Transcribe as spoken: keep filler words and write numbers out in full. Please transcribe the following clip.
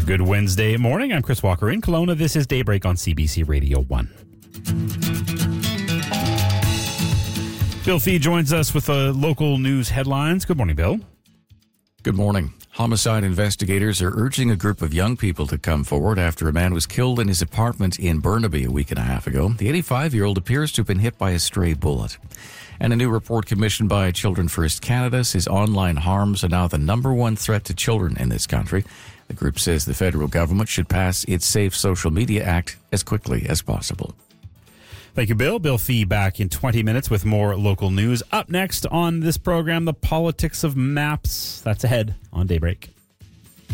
A good Wednesday morning. I'm Chris Walker in Kelowna. This is Daybreak on C B C Radio one. Bill Fee joins us with the local news headlines. Good morning, Bill. Good morning. Homicide investigators are urging a group of young people to come forward after a man was killed in his apartment in Burnaby a week and a half ago. The eighty-five-year-old appears to have been hit by a stray bullet. And a new report commissioned by Children First Canada says online harms are now the number one threat to children in this country. The group says the federal government should pass its Safe Social Media Act as quickly as possible. Thank you, Bill. Bill Fee back in twenty minutes with more local news. Up next on this program, the politics of maps. That's ahead on Daybreak.